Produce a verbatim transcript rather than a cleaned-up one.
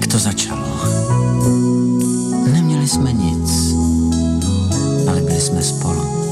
to začalo. Neměli jsme nic, ale byli jsme spolu.